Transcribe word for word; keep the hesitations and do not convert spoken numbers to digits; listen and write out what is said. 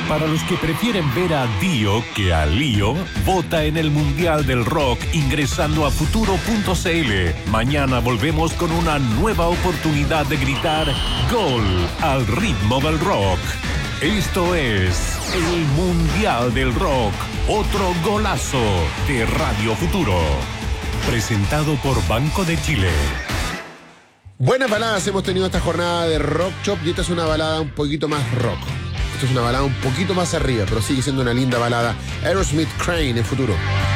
Para los que prefieren ver a Dio que a Lío, vota en el Mundial del Rock ingresando a futuro punto c l. Mañana volvemos con una nueva oportunidad de gritar ¡Gol! Al ritmo del rock. Esto es el Mundial del Rock, otro golazo de Radio Futuro. Presentado por Banco de Chile. Buenas baladas hemos tenido esta jornada de Rock Shop y esta es una balada un poquito más rock. Esta es una balada un poquito más arriba, pero sigue siendo una linda balada. Aerosmith, Crane en Futuro.